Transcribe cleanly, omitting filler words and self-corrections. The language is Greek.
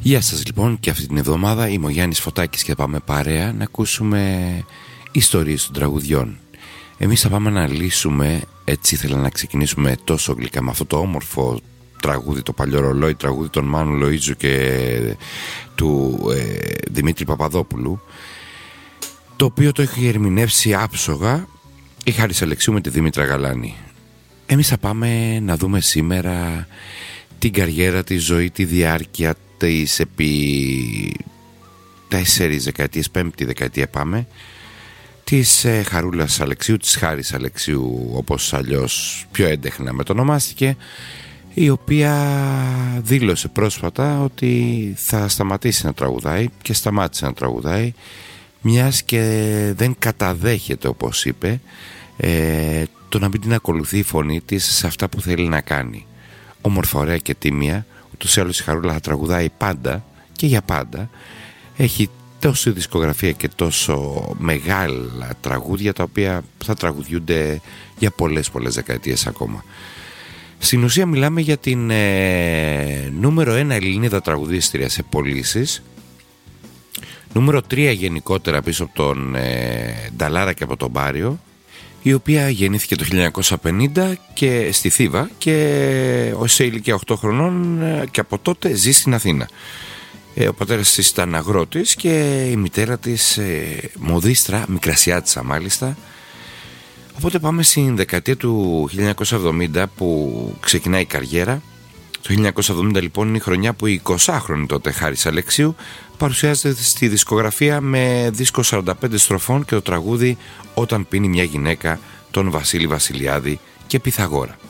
Γεια σας λοιπόν, και αυτή την εβδομάδα είμαι ο Γιάννης Φωτάκης και θα πάμε παρέα να ακούσουμε ιστορίες των τραγουδιών. Εμείς θα πάμε να λύσουμε, έτσι ήθελα να ξεκινήσουμε τόσο γλυκά με αυτό το όμορφο τραγούδι, το παλιό ρολόι, τραγούδι των Μάνου Λοΐζου και του Δημήτρη Παπαδόπουλου, το οποίο το έχει ερμηνεύσει άψογα η Χάρης Αλεξίου με τη Δήμητρα Γαλάνη. Εμείς θα πάμε να δούμε σήμερα την καριέρα, τη ζωή, τη διάρκεια της επί 4 δεκαετίες, 5η δεκαετία πάμε, της Χαρούλας Αλεξίου, της Χάρης Αλεξίου όπως αλλιώς πιο έντεχνα μετονομάστηκε, η οποία δήλωσε πρόσφατα ότι θα σταματήσει να τραγουδάει και σταμάτησε να τραγουδάει, μιας και δεν καταδέχεται, όπως είπε, το να μην την ακολουθεί η φωνή της σε αυτά που θέλει να κάνει. Όμορφα, ωραία και τίμια. Ούτως ή άλλως η Χαρούλα θα τραγουδάει πάντα και για πάντα. Έχει τόσο δισκογραφία και τόσο μεγάλα τραγούδια, τα οποία θα τραγουδιούνται για πολλές δεκαετίες ακόμα. Στην ουσία μιλάμε για την νούμερο 1 Ελληνίδα τραγουδίστρια σε πωλήσεις, νούμερο 3 γενικότερα πίσω από τον Νταλάρα και από τον Μπάριο, η οποία γεννήθηκε το 1950 και στη Θήβα και σε ηλικία 8 χρονών και από τότε ζει στην Αθήνα. Ο πατέρας της ήταν αγρότης και η μητέρα της μοδίστρα, μικρασιάτισσα μάλιστα. Οπότε πάμε στην δεκαετία του 1970 που ξεκινάει η καριέρα. Το 1970 λοιπόν είναι η χρονιά που η 20χρονη τότε Χάρης Αλεξίου παρουσιάζεται στη δισκογραφία με δίσκο 45 στροφών και το τραγούδι «Όταν πίνει μια γυναίκα» των Βασίλη Βασιλιάδη και Πυθαγόρα.